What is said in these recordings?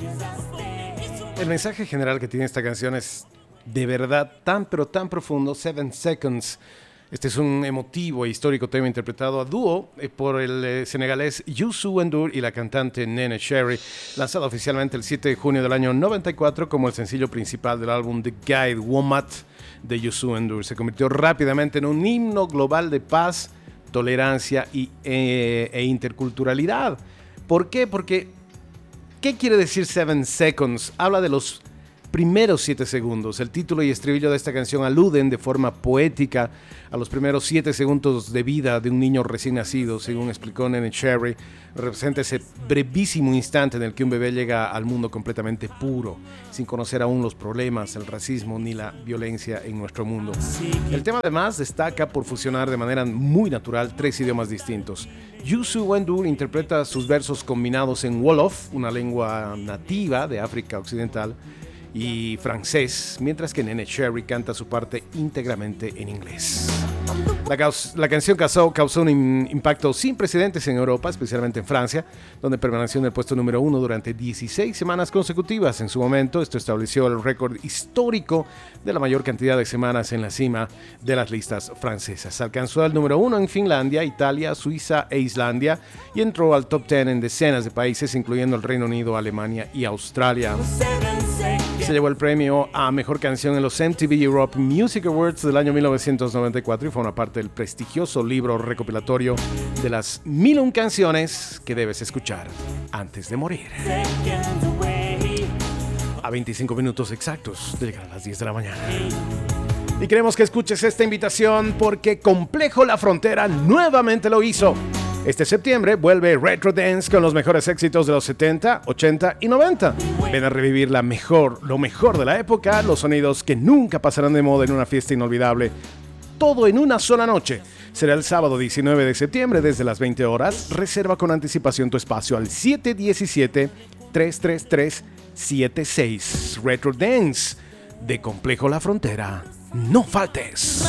El mensaje general que tiene esta canción es de verdad tan pero tan profundo. 7 Seconds. Este es un emotivo e histórico tema interpretado a dúo por el senegalés Youssou N'Dour y la cantante Nene Cherry, lanzado oficialmente el 7 de junio del año 94 como el sencillo principal del álbum The Guide Womat de Youssou N'Dour. Se convirtió rápidamente en un himno global de paz, tolerancia e interculturalidad. ¿Por qué? Porque ¿qué quiere decir 7 Seconds? Habla de los primeros 7 segundos. El título y estribillo de esta canción aluden de forma poética a los primeros 7 segundos de vida de un niño recién nacido, según explicó Nene Cherry. Representa ese brevísimo instante en el que un bebé llega al mundo completamente puro, sin conocer aún los problemas, el racismo ni la violencia en nuestro mundo. El tema además destaca por fusionar de manera muy natural 3 idiomas distintos. Youssou N'Dour interpreta sus versos combinados en Wolof, una lengua nativa de África Occidental, y francés, mientras que Nene Cherry canta su parte íntegramente en inglés. La canción causó un impacto sin precedentes en Europa, especialmente en Francia, donde permaneció en el puesto número 1 durante 16 semanas consecutivas. En su momento, esto estableció el récord histórico de la mayor cantidad de semanas en la cima de las listas francesas. Alcanzó el número 1 en Finlandia, Italia, Suiza e Islandia y entró al top 10 en decenas de países, incluyendo el Reino Unido, Alemania y Australia. Se llevó el premio a Mejor Canción en los MTV Europe Music Awards del año 1994 y forma parte del prestigioso libro recopilatorio de las 1001 canciones que debes escuchar antes de morir. A 25 minutos exactos de llegar a las 10 de la mañana. Y queremos que escuches esta invitación porque Complejo La Frontera nuevamente lo hizo. Este septiembre vuelve Retro Dance con los mejores éxitos de los 70, 80 y 90. Ven a revivir lo mejor de la época, los sonidos que nunca pasarán de moda en una fiesta inolvidable. Todo en una sola noche. Será el sábado 19 de septiembre desde las 20 horas. Reserva con anticipación tu espacio al 717-333-76. Retro Dance de Complejo La Frontera. No faltes.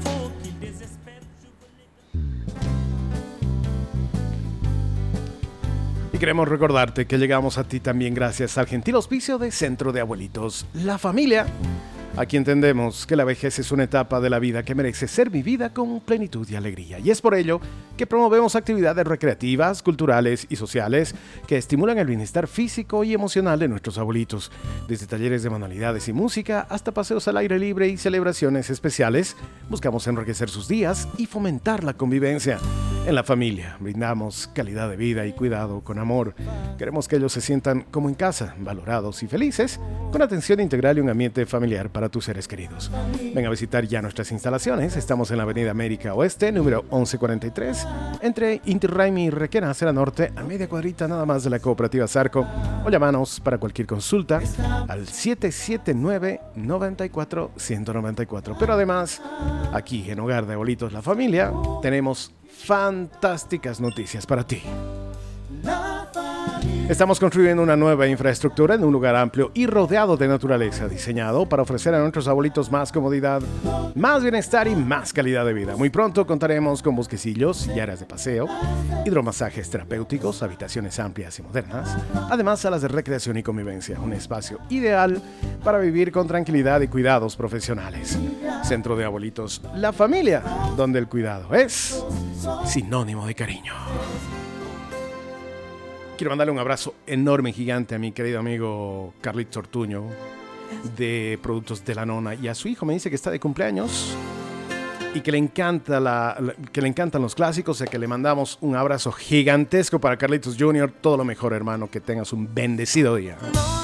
Y queremos recordarte que llegamos a ti también gracias al gentil auspicio de Centro de Abuelitos La Familia. Aquí entendemos que la vejez es una etapa de la vida que merece ser vivida con plenitud y alegría. Y es por ello que promovemos actividades recreativas, culturales y sociales que estimulan el bienestar físico y emocional de nuestros abuelitos. Desde talleres de manualidades y música hasta paseos al aire libre y celebraciones especiales, buscamos enriquecer sus días y fomentar la convivencia. En la familia brindamos calidad de vida y cuidado con amor. Queremos que ellos se sientan como en casa, valorados y felices, con atención integral y un ambiente familiar para tus seres queridos. Ven a visitar ya nuestras instalaciones. Estamos en la Avenida América Oeste, número 1143, entre Inti Raymi y Requena hacia la norte, a media cuadrita nada más de la Cooperativa Zarco, o llámanos para cualquier consulta al 779-94-194. Pero además, aquí en Hogar de Abuelitos La Familia, tenemos fantásticas noticias para ti. Estamos construyendo una nueva infraestructura en un lugar amplio y rodeado de naturaleza, diseñado para ofrecer a nuestros abuelitos más comodidad, más bienestar y más calidad de vida. Muy pronto contaremos con bosquecillos y áreas de paseo, hidromasajes terapéuticos, habitaciones amplias y modernas, además salas de recreación y convivencia, un espacio ideal para vivir con tranquilidad y cuidados profesionales. Centro de Abuelitos La Familia, donde el cuidado es sinónimo de cariño. Quiero mandarle un abrazo enorme y gigante a mi querido amigo Carlitos Ortuño de Productos de la Nona y a su hijo. Me dice que está de cumpleaños y que le encantan los clásicos, y que le mandamos un abrazo gigantesco para Carlitos Jr. Todo lo mejor, hermano, que tengas un bendecido día.